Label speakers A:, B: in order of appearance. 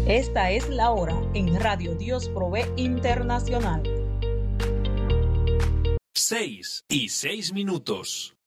A: Esta es la hora en Radio Dios Provee Internacional.
B: 6:06.